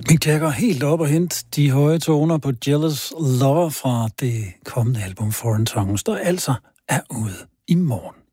Mick Jagger helt op og hente de høje toner på Jealous Lover fra det kommende album Foreign Tongues, der altså er ude i morgen.